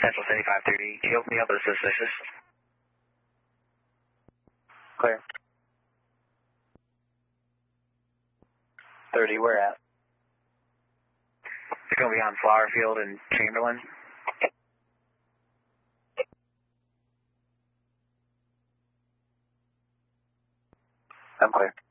Central City 530. Can you open me up with a suspicious? Clear. 30, where at? It's going to be on Flowerfield and Chamberlain. I'm clear.